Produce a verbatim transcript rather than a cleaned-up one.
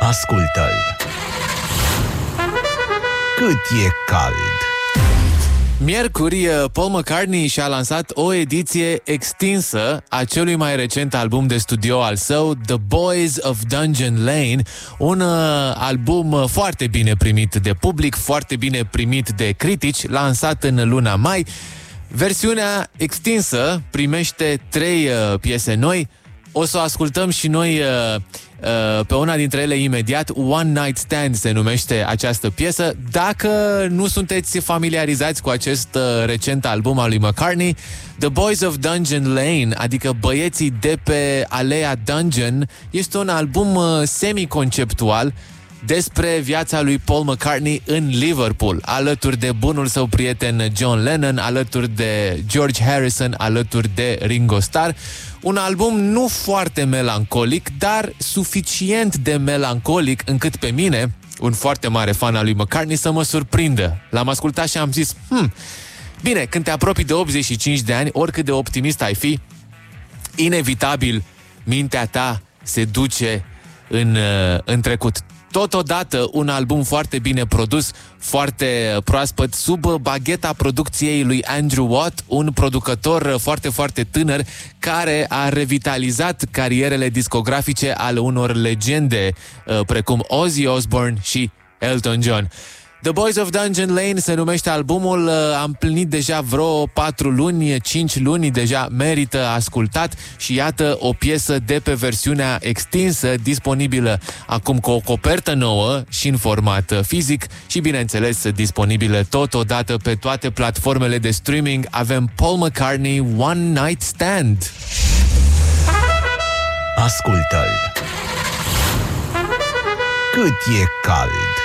Ascultă-l. Cât e cald. Miercuri, Paul McCartney și-a lansat o ediție extinsă a celui mai recent album de studio al său, The Boys of Dungeon Lane, un uh, album foarte bine primit de public, foarte bine primit de critici, lansat în luna mai. Versiunea extinsă primește trei uh, piese noi. O să o ascultăm și noi uh, uh, pe una dintre ele imediat. One Night Stand se numește această piesă. Dacă nu sunteți familiarizați cu acest uh, recent album al lui McCartney, The Boys of Dungeon Lane, adică băieții de pe alea Dungeon, este un album uh, semi-conceptual despre viața lui Paul McCartney în Liverpool, alături de bunul său prieten John Lennon, alături de George Harrison, alături de Ringo Starr. Un album nu foarte melancolic, dar suficient de melancolic încât pe mine, un foarte mare fan al lui McCartney, să mă surprindă. L-am ascultat și am zis, hm, bine, când te apropii de optzeci și cinci de ani, oricât de optimist ai fi, inevitabil mintea ta se duce în, în trecut. Totodată un album foarte bine produs, foarte proaspăt, sub bagheta producției lui Andrew Watt, un producător foarte, foarte tânăr care a revitalizat carierele discografice ale unor legende precum Ozzy Osbourne și Elton John. The Boys of Dungeon Lane se numește albumul, a împlinit deja vreo patru luni, cinci luni, deja merită ascultat și iată o piesă de pe versiunea extinsă, disponibilă acum cu o copertă nouă și în format fizic și, bineînțeles, disponibilă totodată pe toate platformele de streaming. Avem Paul McCartney, One Night Stand. Ascultă-l. Cât e cald.